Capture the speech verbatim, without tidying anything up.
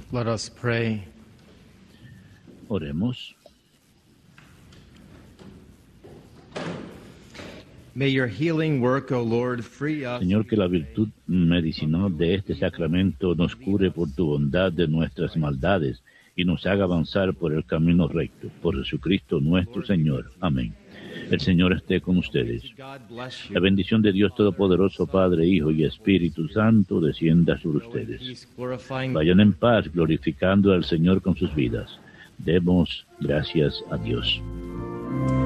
Let us pray. Oremos. May your healing work, O Lord, free us. Señor, que la virtud medicinal de este sacramento nos cure por tu bondad de nuestras maldades y nos haga avanzar por el camino recto. Por Jesucristo nuestro Señor. Amén. El Señor esté con ustedes. La bendición de Dios Todopoderoso, Padre, Hijo y Espíritu Santo, descienda sobre ustedes. Vayan en paz, glorificando al Señor con sus vidas. Demos gracias a Dios.